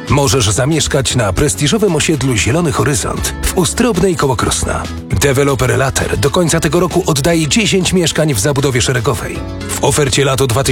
Możesz zamieszkać na prestiżowym osiedlu Zielony Horyzont w Ustrobnej koło Krosna. Deweloper Later do końca tego roku oddaje 10 mieszkań w zabudowie szeregowej. W ofercie lato 2020